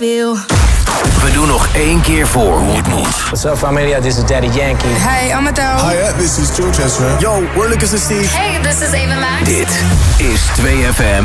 feel. We doen nog 1 keer voor hoe het moet. What's up, familia? This is Daddy Yankee. Hey, I'm Adele. Hi, this is George Ezra. Yo, we're Lucas and Steve. Hey, this is Ava Max. Dit is 2FM.